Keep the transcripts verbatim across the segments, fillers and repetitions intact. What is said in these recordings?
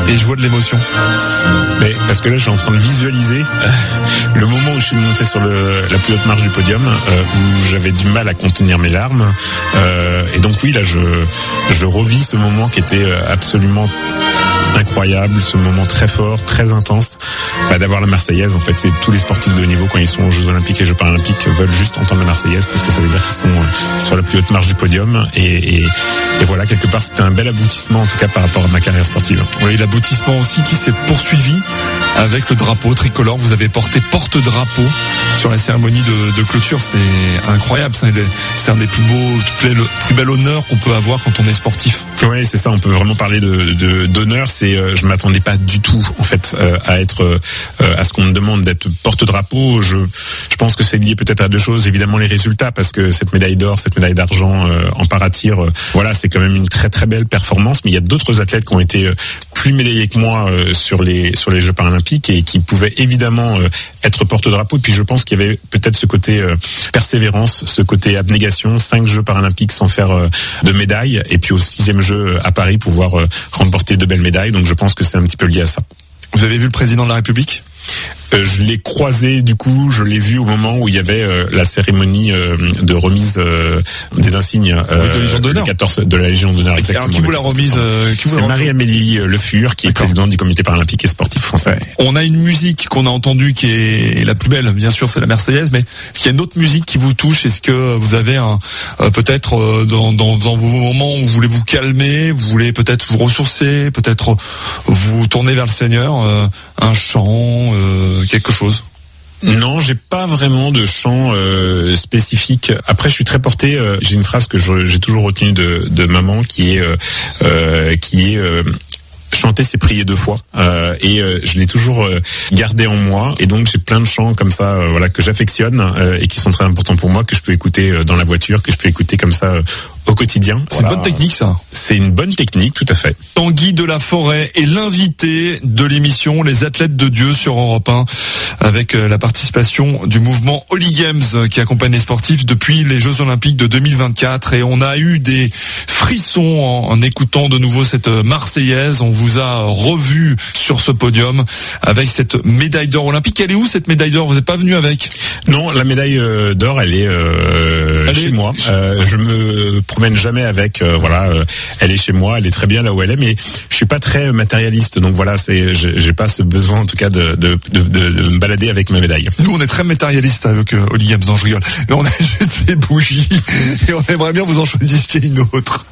Et je vois de l'émotion. Mais parce que là, je suis en train de visualiser euh, le moment où je suis monté sur le, la plus haute marche du podium, euh, où j'avais du mal à contenir mes larmes. Euh, et donc oui, là, je, je revis ce moment qui était absolument incroyable, ce moment très fort, très intense, bah, d'avoir la Marseillaise. En fait, c'est tous les sportifs de haut niveau, quand ils sont aux Jeux Olympiques et Jeux Paralympiques, veulent juste entendre la Marseillaise, parce que ça veut dire qu'ils sont euh, sur la plus haute marche du podium. Et, et, et voilà, quelque part, c'était un bel aboutissement, en tout cas par rapport à ma carrière sportive. Oui, l'aboutissement aussi qui s'est poursuivi avec le drapeau tricolore. Vous avez porté porte-drapeau sur la cérémonie de, de clôture. C'est incroyable. C'est, c'est un des plus beaux, plus bel, plus bel honneur qu'on peut avoir quand on est sportif. Oui, c'est ça. On peut vraiment parler de, de d'honneur. C'est, euh, je m'attendais pas du tout, en fait, euh, à être, euh, à ce qu'on me demande d'être porte-drapeau. Je, je pense que c'est lié peut-être à deux choses. Évidemment, les résultats, parce que cette médaille d'or, cette médaille d'argent euh, en paratir, euh, voilà, c'est quand même une très très belle performance. Mais il y a d'autres athlètes qui ont été euh, plus médaillés que moi euh, sur les sur les Jeux Paralympiques et qui pouvaient évidemment euh, être porte-drapeau. Et puis je pense qu'il y avait peut-être ce côté euh, persévérance, ce côté abnégation. Cinq Jeux Paralympiques sans faire euh, de médaille, et puis au sixième jeu à Paris pouvoir euh, remporter de belles médailles. Donc je pense que c'est un petit peu lié à ça. Vous avez vu le président de la République ? Euh, je l'ai croisé, du coup, je l'ai vu au moment où il y avait euh, la cérémonie euh, de remise euh, des insignes euh, oui, de, Légion d'honneur. quatorze, de la Légion d'honneur. Exactement. Alors qui vous l'a remise euh, qui vous C'est l'a Marie-Amélie Le Fur, qui D'accord. est présidente du comité paralympique et sportif français. On a une musique qu'on a entendue qui est la plus belle, bien sûr, c'est la Marseillaise, mais est-ce qu'il y a une autre musique qui vous touche ? Est-ce que vous avez un euh, peut-être euh, dans, dans, dans vos moments où vous voulez vous calmer, vous voulez peut-être vous ressourcer, peut-être vous tourner vers le Seigneur, euh, un chant, euh, quelque chose ? Non, j'ai pas vraiment de chant euh, spécifique. Après, je suis très porté. Euh, j'ai une phrase que je, j'ai toujours retenue de, de maman, qui est euh, euh, qui est euh, chanter, c'est prier deux fois. Euh, et euh, je l'ai toujours euh, gardé en moi. Et donc, j'ai plein de chants comme ça, euh, voilà, que j'affectionne euh, et qui sont très importants pour moi, que je peux écouter euh, dans la voiture, que je peux écouter comme ça. Euh, au quotidien. C'est voilà. Une bonne technique, ça. C'est une bonne technique, tout à fait. Tanguy Delaforêt est l'invité de l'émission Les Athlètes de Dieu sur Europe un, avec la participation du mouvement Holy Games qui accompagne les sportifs depuis les Jeux Olympiques de deux mille vingt-quatre. Et on a eu des frissons en, en écoutant de nouveau cette Marseillaise. On vous a revu sur ce podium avec cette médaille d'or olympique. Elle est où, cette médaille d'or ? Vous n'êtes pas venu avec ? Non, la médaille euh, d'or, elle est euh, elle chez est... moi. Euh, je me promène jamais avec, euh, voilà, euh, elle est chez moi, elle est très bien là où elle est, mais je suis pas très matérialiste, donc voilà, c'est, j'ai, j'ai pas ce besoin en tout cas de, de, de, de, de me balader avec ma médaille. Nous, on est très matérialiste avec euh, Holy Games, non, je rigole. Mais on a juste des bougies et on aimerait bien vous en choisissiez une autre.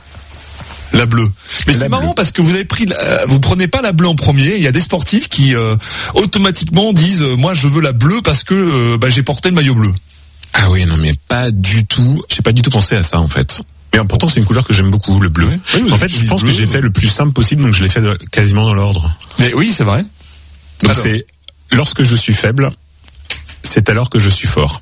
La bleue. Mais la c'est bleue. Marrant parce que vous avez pris, la, vous prenez pas la bleue en premier. Il y a des sportifs qui euh, automatiquement disent, euh, moi je veux la bleue parce que euh, bah, j'ai porté le maillot bleu. Ah oui, non mais pas du tout. J'ai pas du tout pensé à ça en fait. Mais pourtant c'est une couleur que j'aime beaucoup, le bleu. Oui, oui, en fait, je pense bleu, que j'ai fait le plus simple possible, donc je l'ai fait de, quasiment dans l'ordre. Mais oui, c'est vrai. Donc alors. C'est lorsque je suis faible, c'est alors que je suis fort.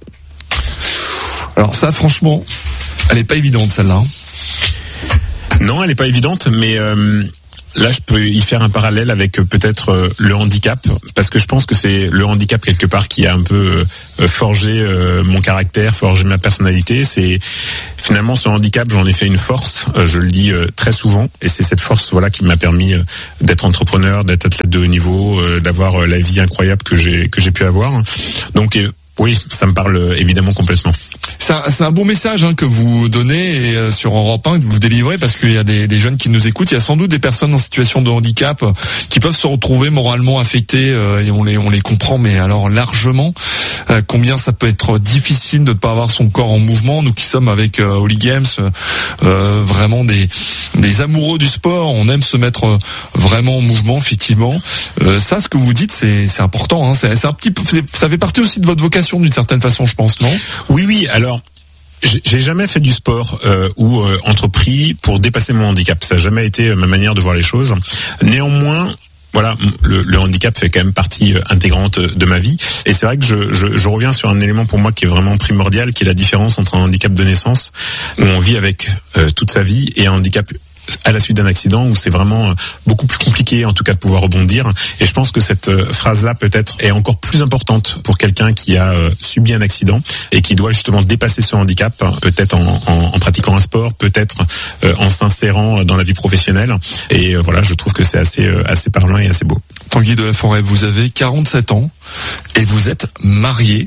Alors ça, franchement, elle est pas évidente celle-là. Hein. Non, elle est pas évidente, mais euh, là, je peux y faire un parallèle avec euh, peut-être euh, le handicap, parce que je pense que c'est le handicap quelque part qui a un peu euh, forgé euh, mon caractère, forgé ma personnalité. C'est finalement ce handicap, j'en ai fait une force. Euh, je le dis euh, très souvent, et c'est cette force, voilà, qui m'a permis euh, d'être entrepreneur, d'être athlète de haut niveau, euh, d'avoir euh, la vie incroyable que j'ai que j'ai pu avoir. Donc euh, oui, ça me parle euh, évidemment complètement. C'est un, c'est un bon message hein, que vous donnez et, euh, sur Europe un, que vous délivrez, parce qu'il y a des, des jeunes qui nous écoutent. Il y a sans doute des personnes en situation de handicap euh, qui peuvent se retrouver moralement affectées euh, et on les on les comprend, mais alors largement. Euh, combien ça peut être difficile de ne pas avoir son corps en mouvement. Nous qui sommes avec euh, Holy Games, euh, vraiment des des amoureux du sport, on aime se mettre euh, vraiment en mouvement, effectivement. Euh, ça, ce que vous dites, c'est c'est important. Hein. C'est, c'est un petit, c'est, ça fait partie aussi de votre vocation d'une certaine façon, je pense, non ? Oui, oui. Alors. J'ai jamais fait du sport euh, ou euh, entrepris pour dépasser mon handicap. Ça n'a jamais été ma manière de voir les choses. Néanmoins, voilà, le, le handicap fait quand même partie intégrante de ma vie. Et c'est vrai que je, je, je reviens sur un élément pour moi qui est vraiment primordial, qui est la différence entre un handicap de naissance, où on vit avec euh, toute sa vie, et un handicap à la suite d'un accident où c'est vraiment beaucoup plus compliqué en tout cas de pouvoir rebondir. Et je pense que cette phrase-là peut-être est encore plus importante pour quelqu'un qui a subi un accident et qui doit justement dépasser ce handicap, peut-être en, en, en pratiquant un sport, peut-être euh, en s'insérant dans la vie professionnelle. Et euh, voilà, je trouve que c'est assez, euh, assez parlant et assez beau. Tanguy de la Forêt, vous avez quarante-sept ans et vous êtes marié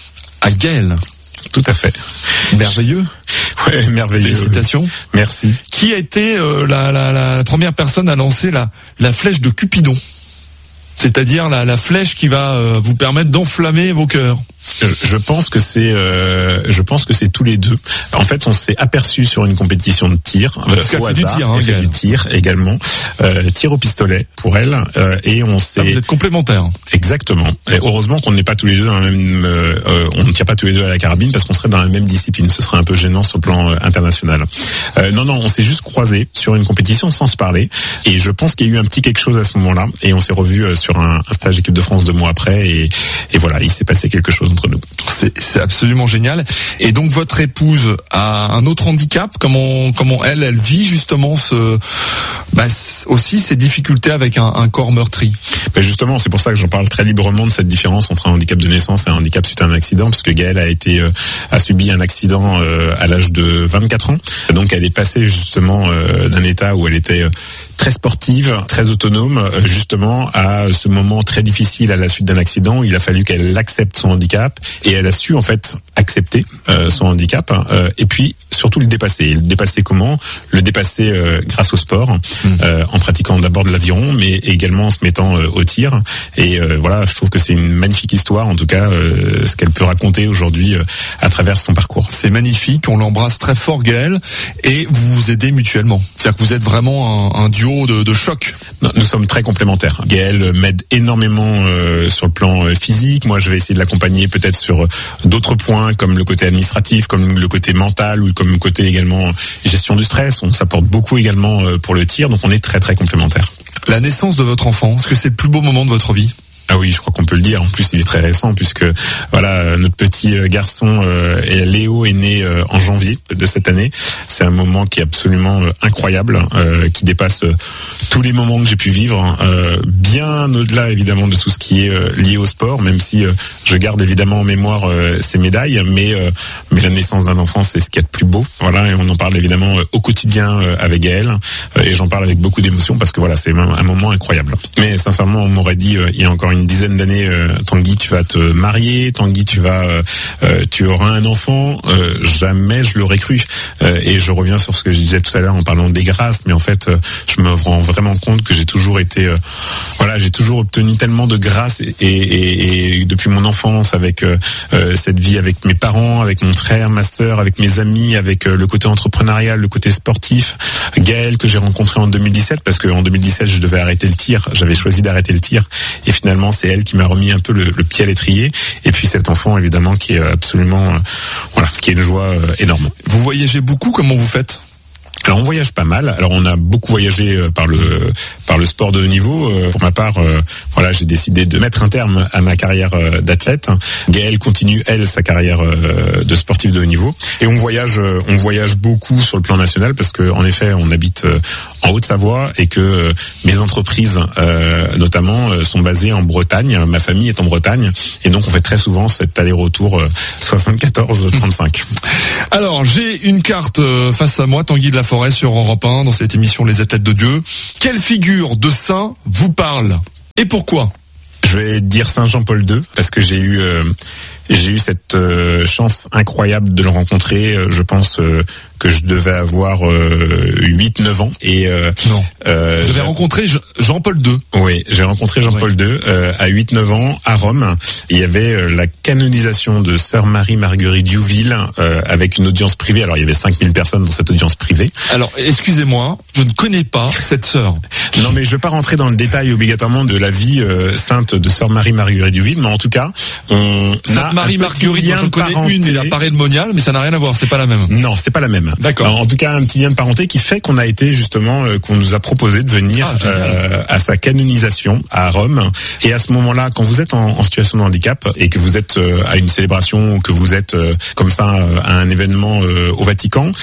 à Gaël. Tout à fait. Merveilleux. Ouais, merveilleux. Félicitations. Merci. Qui a été euh, la, la, la première personne à lancer la, la flèche de Cupidon, c'est-à-dire la, la flèche qui va euh, vous permettre d'enflammer vos cœurs? Je pense que c'est, euh, je pense que c'est tous les deux. En fait, on s'est aperçu sur une compétition de tir, euh, parce qu'elle fait hasard, du tir, hein, elle fait du tir également, euh, tir au pistolet pour elle, euh, et on s'est. Ah, vous êtes complémentaires. Exactement. Et heureusement qu'on n'est pas tous les deux dans la même, euh, on ne tire pas tous les deux à la carabine parce qu'on serait dans la même discipline. Ce serait un peu gênant sur le plan euh, international. Euh, non, non, on s'est juste croisés sur une compétition sans se parler, et je pense qu'il y a eu un petit quelque chose à ce moment-là, et on s'est revus euh, sur un, un stage équipe de France deux mois après, et, et voilà, il s'est passé quelque chose entre nous. C'est, c'est absolument génial. Et donc votre épouse a un autre handicap. Comment, comment elle, elle vit justement ce, bah, aussi ces difficultés avec un, un corps meurtri? Ben justement, c'est pour ça que j'en parle très librement de cette différence entre un handicap de naissance et un handicap suite à un accident, parce que Gaëlle a été euh, a subi un accident euh, à l'âge de vingt-quatre ans. Donc elle est passée justement euh, d'un état où elle était euh, très sportive, très autonome, justement à ce moment très difficile à la suite d'un accident. Il a fallu qu'elle accepte son handicap, et elle a su en fait accepter euh, son handicap, euh, et puis surtout le dépasser. Le dépasser comment? Le dépasser euh, grâce au sport, mmh. euh, en pratiquant d'abord de l'aviron, mais également en se mettant euh, au tir. Et euh, voilà, je trouve que c'est une magnifique histoire, en tout cas, euh, ce qu'elle peut raconter aujourd'hui euh, à travers son parcours. C'est magnifique, on l'embrasse très fort, Gaël, et vous vous aidez mutuellement. C'est-à-dire que vous êtes vraiment un, un duo De, de choc. Non, nous sommes très complémentaires. Gaël m'aide énormément euh, sur le plan euh, physique. Moi, je vais essayer de l'accompagner peut-être sur euh, d'autres points, comme le côté administratif, comme le côté mental, ou comme le côté également gestion du stress. On s'apporte beaucoup également euh, pour le tir, donc on est très très complémentaires. La naissance de votre enfant, est-ce que c'est le plus beau moment de votre vie? Ah oui, je crois qu'on peut le dire. En plus, il est très récent puisque voilà, notre petit garçon euh, Léo est né euh, en janvier de cette année. C'est un moment qui est absolument euh, incroyable, euh, qui dépasse euh, tous les moments que j'ai pu vivre, euh, bien au-delà évidemment de tout ce qui est euh, lié au sport, même si euh, je garde évidemment en mémoire euh, ces médailles, mais euh, mais la naissance d'un enfant, c'est ce qu'il y a de plus beau. Voilà, et on en parle évidemment euh, au quotidien euh, avec Gaël, euh, et j'en parle avec beaucoup d'émotion parce que voilà, c'est un moment incroyable. Mais sincèrement, on m'aurait dit euh, il y a encore une dizaine d'années, euh, Tanguy, tu vas te marier, Tanguy, tu vas, euh, euh, tu auras un enfant. Euh, jamais je l'aurais cru. Euh, et je reviens sur ce que je disais tout à l'heure en parlant des grâces, mais en fait, euh, je me rends vraiment compte que j'ai toujours été, euh, voilà, j'ai toujours obtenu tellement de grâces, et, et, et, et depuis mon enfance, avec euh, euh, cette vie avec mes parents, avec mon frère, ma sœur, avec mes amis, avec euh, le côté entrepreneurial, le côté sportif. Gaël, que j'ai rencontré en deux mille dix-sept, parce que en deux mille dix-sept, je devais arrêter le tir. J'avais choisi d'arrêter le tir, et finalement, c'est elle qui m'a remis un peu le, le pied à l'étrier. Et puis cet enfant, évidemment, qui est absolument, euh, voilà, qui est une joie euh, énorme. Vous voyagez beaucoup, comment vous faites? Alors on voyage pas mal. Alors on a beaucoup voyagé euh, par le par le sport de haut niveau. Euh, pour ma part, euh, voilà, j'ai décidé de mettre un terme à ma carrière euh, d'athlète. Gaël continue elle sa carrière euh, de sportif de haut niveau. Et on voyage, euh, on voyage beaucoup sur le plan national parce que en effet, on habite euh, en Haute-Savoie et que euh, mes entreprises, euh, notamment, euh, sont basées en Bretagne. Ma famille est en Bretagne et donc on fait très souvent cet aller-retour euh, soixante-quatorze trente-cinq. Alors j'ai une carte euh, face à moi, Tanguy de la Forêt sur Europe un, dans cette émission Les Athlètes de Dieu. Quelle figure de saint vous parle et pourquoi? Je vais dire Saint Jean-Paul deux parce que j'ai eu euh, j'ai eu cette euh, chance incroyable de le rencontrer. Je pense euh, que je devais avoir euh, huit neuf ans. Et, euh, non. Euh, Vous avez rencontré Jean-Paul deux. Oui, j'ai rencontré Jean-Paul oui. deux euh, à huit neuf ans à Rome. Il y avait euh, la canonisation de Sœur Marie-Marguerite Diouville euh, avec une audience privée. Alors, il y avait cinq mille personnes dans cette audience privée. Alors, excusez-moi, je ne connais pas cette sœur. Non, mais je ne vais pas rentrer dans le détail obligatoirement de la vie euh, sainte de Sœur Marie-Marguerite Diouville, mais en tout cas, on a Marie-Marguerite, moi, j'en connais une, elle apparaît de Monial, mais ça n'a rien à voir, c'est pas la même. Non, c'est pas la même. D'accord. Alors, en tout cas, un petit lien de parenté qui fait qu'on a été justement, euh, qu'on nous a proposé de venir ah, euh, à sa canonisation à Rome. Et à ce moment-là, quand vous êtes en, en situation de handicap et que vous êtes euh, à une célébration, que vous êtes euh, comme ça euh, à un événement euh, au Vatican,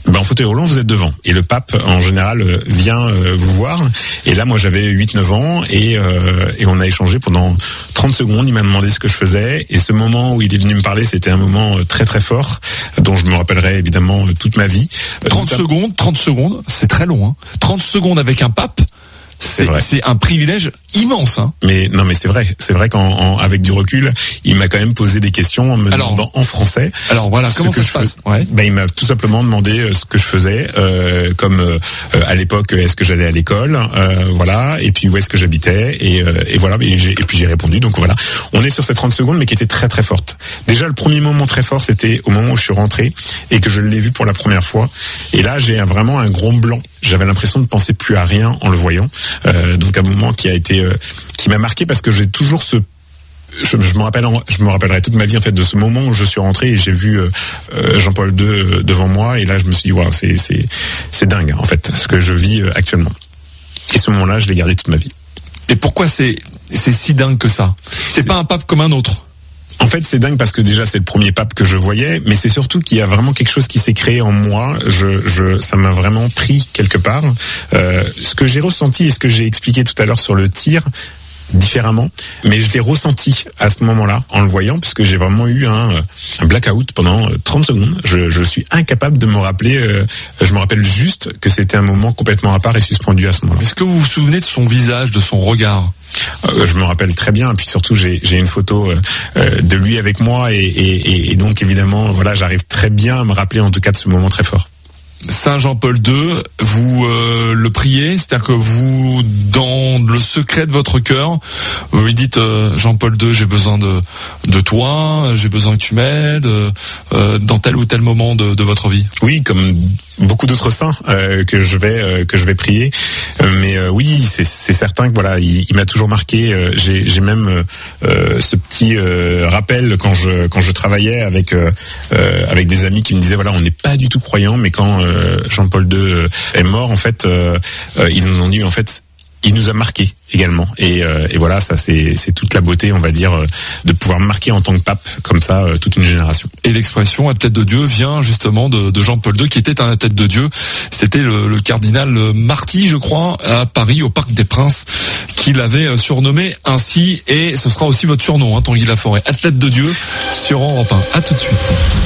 Ben, en fauteuil roulant, vous êtes devant. Et le pape, en général, vient euh, vous voir. Et là, moi, j'avais huit neuf ans et, euh, et on a échangé pendant trente secondes. Il m'a demandé ce que je faisais. Et ce moment où il est venu me parler, c'était un moment très, très fort, dont je me rappellerai évidemment toute ma vie. trente Donc, secondes, trente secondes, c'est très long, hein. trente secondes avec un pape. C'est, c'est un privilège immense, hein. Mais non, mais c'est vrai, c'est vrai qu'avec du recul, il m'a quand même posé des questions en me alors, demandant en français. Alors voilà, comment ça se passe? Ouais. Ben, il m'a tout simplement demandé ce que je faisais, euh, comme euh, à l'époque, est-ce que j'allais à l'école, euh, voilà, et puis où est-ce que j'habitais, et, euh, et voilà, et, j'ai, et puis j'ai répondu. Donc voilà, on est sur ces trente secondes, mais qui étaient très très fortes. Déjà, le premier moment très fort, c'était au moment où je suis rentré et que je l'ai vu pour la première fois. Et là, j'ai un, vraiment un gros blanc. J'avais l'impression de penser plus à rien en le voyant. Euh, donc un moment qui a été, euh, qui m'a marqué parce que j'ai toujours ce, je, je me rappelle, je me rappellerai toute ma vie en fait de ce moment où je suis rentré et j'ai vu euh, Jean-Paul deux devant moi et là je me suis dit waouh, c'est c'est c'est dingue en fait ce que je vis actuellement. Et ce moment-là, je l'ai gardé toute ma vie. Et pourquoi c'est c'est si dingue que ça? C'est, c'est pas un pape comme un autre. En fait, c'est dingue parce que déjà c'est le premier pape que je voyais, mais c'est surtout qu'il y a vraiment quelque chose qui s'est créé en moi. Je, je, ça m'a vraiment pris quelque part. Euh, ce que j'ai ressenti et ce que j'ai expliqué tout à l'heure sur le tir, différemment, mais je l'ai ressenti à ce moment-là en le voyant, parce que j'ai vraiment eu un, un blackout pendant trente secondes. Je, je suis incapable de me rappeler. Euh, je me rappelle juste que c'était un moment complètement à part et suspendu à ce moment-là. Est-ce que vous vous souvenez de son visage, de son regard? Euh, je me rappelle très bien, et puis surtout j'ai, j'ai une photo euh, de lui avec moi, et, et, et donc évidemment, voilà, j'arrive très bien à me rappeler en tout cas de ce moment très fort. Saint Jean-Paul deux, vous euh, le priez, c'est-à-dire que vous, dans le secret de votre cœur, vous lui dites euh, Jean-Paul deux, j'ai besoin de de toi, j'ai besoin que tu m'aides, euh, dans tel ou tel moment de, de votre vie. Oui, comme beaucoup d'autres saints euh, que je vais euh, que je vais prier, euh, mais euh, oui, c'est, c'est certain que voilà, il, il m'a toujours marqué. Euh, j'ai, j'ai même euh, ce petit euh, rappel quand je quand je travaillais avec euh, euh, avec des amis qui me disaient voilà, on n'est pas du tout croyants, mais quand euh, Jean-Paul deux est mort, en fait, euh, euh, ils nous ont dit en fait, il nous a marqué également. Et, euh, et voilà, ça c'est, c'est toute la beauté, on va dire, euh, de pouvoir marquer en tant que pape comme ça euh, toute une génération. Et l'expression athlète de Dieu vient justement de, de Jean-Paul deux, qui était un athlète de Dieu. C'était le, le cardinal Marty, je crois, à Paris, au Parc des Princes, qui l'avait surnommé ainsi. Et ce sera aussi votre surnom, hein, Tanguy Laforêt, athlète de Dieu sur Europe un. À tout de suite.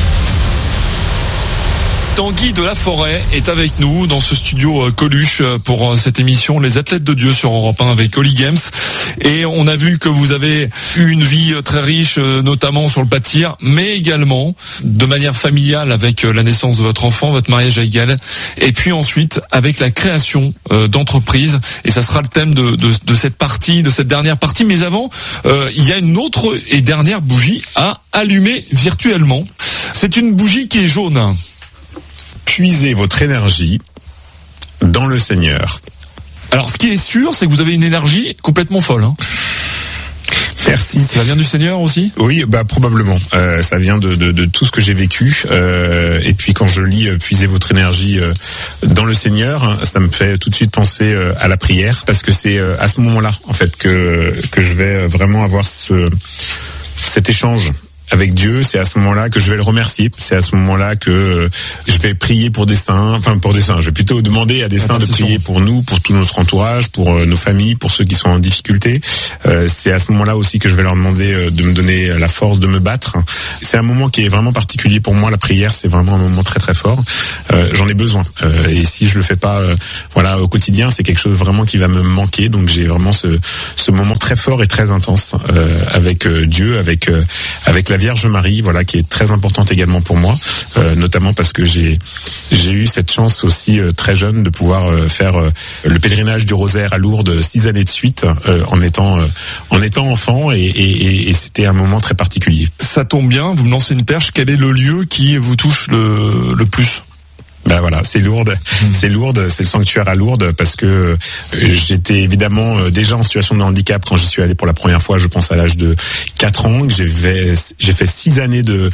Tanguy de Laforêt est avec nous dans ce studio Coluche pour cette émission Les Athlètes de Dieu sur Europe un avec Holly Games. Et on a vu que vous avez eu une vie très riche, notamment sur le pas de tir, mais également de manière familiale avec la naissance de votre enfant, votre mariage avec Gaël, et puis ensuite avec la création d'entreprises. Et ça sera le thème de, de, de cette partie, de cette dernière partie. Mais avant, euh, il y a une autre et dernière bougie à allumer virtuellement. C'est une bougie qui est jaune. Puisez votre énergie dans le Seigneur. Alors, ce qui est sûr, c'est que vous avez une énergie complètement folle. Hein. Merci. Ça vient du Seigneur aussi ? Oui, bah probablement. Euh, ça vient de, de, de tout ce que j'ai vécu. Euh, et puis quand je lis euh, puisez votre énergie euh, dans le Seigneur, ça me fait tout de suite penser euh, à la prière, parce que c'est euh, à ce moment-là, en fait, que que je vais vraiment avoir ce cet échange avec Dieu. C'est à ce moment-là que je vais le remercier. C'est à ce moment-là que euh, je vais prier pour des saints. Enfin, pour des saints. Je vais plutôt demander à des saints de prier pour nous, pour tout notre entourage, pour euh, nos familles, pour ceux qui sont en difficulté. Euh, c'est à ce moment-là aussi que je vais leur demander euh, de me donner la force de me battre. C'est un moment qui est vraiment particulier pour moi. La prière, c'est vraiment un moment très très fort. Euh, j'en ai besoin. Euh, et si je le fais pas, euh, voilà, au quotidien, c'est quelque chose vraiment qui va me manquer. Donc j'ai vraiment ce ce moment très fort et très intense euh, avec euh, Dieu, avec euh, avec la La Vierge Marie, voilà, qui est très importante également pour moi, euh, notamment parce que j'ai j'ai eu cette chance aussi euh, très jeune de pouvoir euh, faire euh, le pèlerinage du Rosaire à Lourdes six années de suite euh, en étant euh, en étant enfant, et, et, et c'était un moment très particulier. Ça tombe bien, vous me lancez une perche. Quel est le lieu qui vous touche le le plus ? Ben voilà, c'est Lourdes, mmh. c'est Lourdes, c'est le sanctuaire à Lourdes, parce que j'étais évidemment déjà en situation de handicap quand j'y suis allé pour la première fois. Je pense à l'âge de quatre ans, que j'ai fait, j'ai fait six années de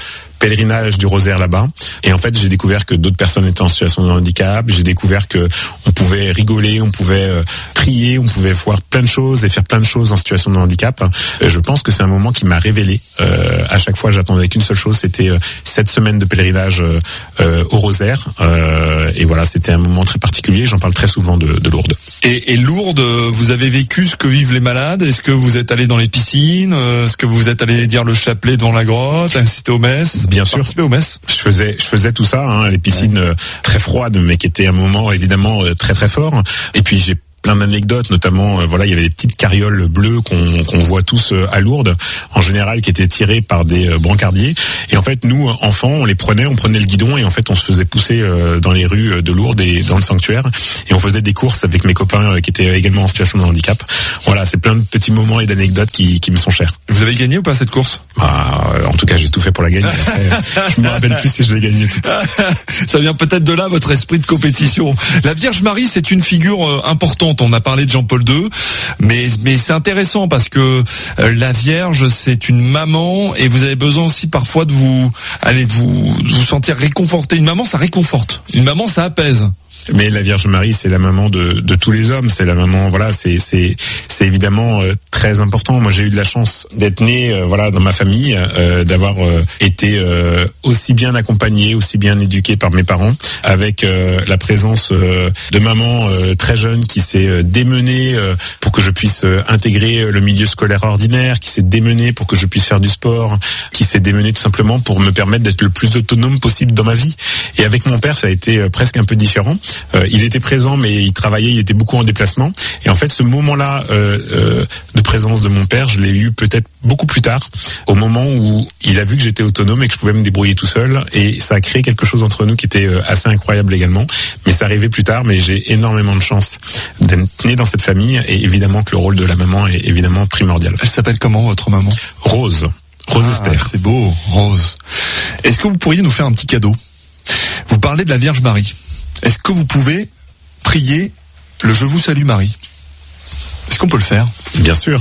pèlerinage du Rosaire là-bas. Et en fait, j'ai découvert que d'autres personnes étaient en situation de handicap. J'ai découvert que on pouvait rigoler, on pouvait euh, prier, on pouvait voir plein de choses et faire plein de choses en situation de handicap. Et je pense que c'est un moment qui m'a révélé. Euh, à chaque fois, j'attendais qu'une seule chose, c'était euh, cette semaine de pèlerinage euh, euh, au Rosaire. Euh, et voilà, c'était un moment très particulier. J'en parle très souvent de, de Lourdes. Et, et Lourdes, vous avez vécu ce que vivent les malades? Est-ce que vous êtes allé dans les piscines? Est-ce que vous êtes allé dire le chapelet devant la grotte, assister aux messes? Bien sûr. Participer aux messes? Je faisais, je faisais tout ça, hein, les piscines ouais. euh, très froides, mais qui étaient un moment évidemment euh, très très fort. Et puis j'ai plein d'anecdotes, notamment euh, voilà, il y avait des petites carrioles bleues qu'on qu'on voit tous euh, à Lourdes, en général qui étaient tirées par des euh, brancardiers. Et en fait, nous enfants, on les prenait, on prenait le guidon et en fait, on se faisait pousser euh, dans les rues de Lourdes et dans le sanctuaire. Et on faisait des courses avec mes copains euh, qui étaient également en situation de handicap. Voilà, c'est plein de petits moments et d'anecdotes qui qui me sont chers. Vous avez gagné ou pas cette course? Bah, en tout cas, j'ai tout fait pour la gagner. Après, je me rappelle plus si je l'ai gagnée toute. Ça vient peut-être de là votre esprit de compétition. La Vierge Marie, c'est une figure euh, importante. On a parlé de Jean-Paul deux, mais mais c'est intéressant parce que euh, la Vierge, c'est une maman et vous avez besoin aussi parfois de vous, allez, de vous, de vous sentir réconforté. Une maman, ça réconforte. Une maman, ça apaise. Mais la Vierge Marie, c'est la maman de, de tous les hommes. C'est la maman, voilà, c'est c'est c'est évidemment euh, très important. Moi, j'ai eu de la chance d'être né, euh, voilà, dans ma famille, euh, d'avoir euh, été euh, aussi bien accompagné, aussi bien éduqué par mes parents, avec euh, la présence euh, de maman euh, très jeune qui s'est euh, démenée euh, pour que je puisse euh, intégrer le milieu scolaire ordinaire, qui s'est démenée pour que je puisse faire du sport, qui s'est démenée tout simplement pour me permettre d'être le plus autonome possible dans ma vie. Et avec mon père, ça a été euh, presque un peu différent. Euh, il était présent, mais il travaillait, il était beaucoup en déplacement. Et en fait, ce moment-là euh, euh, de présence de mon père, je l'ai eu peut-être beaucoup plus tard, au moment où il a vu que j'étais autonome et que je pouvais me débrouiller tout seul. Et ça a créé quelque chose entre nous qui était euh, assez incroyable également. Mais ça arrivait plus tard, mais j'ai énormément de chance d'être né dans cette famille. Et évidemment que le rôle de la maman est évidemment primordial. Elle s'appelle comment, votre maman? Rose. Rose ah, Esther. C'est beau, Rose. Est-ce que vous pourriez nous faire un petit cadeau? Vous parlez de la Vierge Marie. Est-ce que vous pouvez prier le Je vous salue Marie? Est-ce qu'on peut le faire? Bien sûr.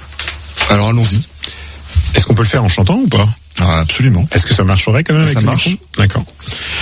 Alors allons-y. Est-ce qu'on peut le faire en chantant ou pas? Ah, absolument. Est-ce que ça marcherait quand même? Ça avec marche. D'accord.